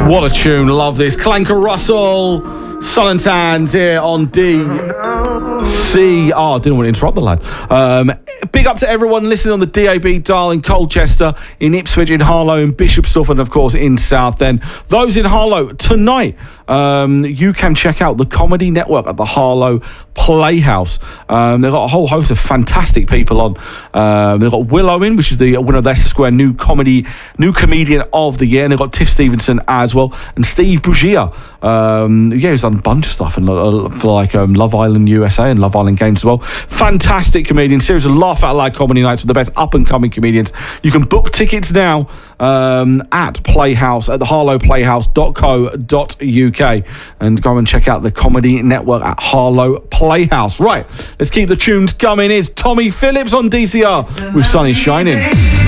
What a tune, love this. Clanker Russell, Sun and Tans here on DC. Oh, I didn't want to interrupt the lad. Big up to everyone listening on the DAB dial in Colchester, in Ipswich, in Harlow, in Bishopstorf, and of course in Southend. Those in Harlow, tonight, you can check out the Comedy Network at the Harlow Playhouse. They've got a whole host of fantastic people on. They've got Will Owen, which is the winner of the Leicester Square New Comedian of the Year, and they've got Tiff Stevenson as well, and Steve Bugia. He's done a bunch of stuff for like Love Island USA and Love Island Games as well. Fantastic comedian, series of laugh out loud comedy nights with the best up and coming comedians. You can book tickets now at Playhouse at the harlowplayhouse.co.uk and go and check out the Comedy Network at Harlow Playhouse. Right, let's keep the tunes coming. It's Tommy Phillips on DCR with Sun is Shining.